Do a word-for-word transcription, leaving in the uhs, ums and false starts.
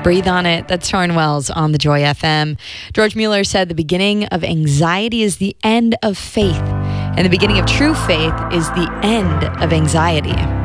Breathe on It. That's Torrin Wells on the Joy F M. George Mueller said the beginning of anxiety is the end of faith, and the beginning of true faith is the end of anxiety.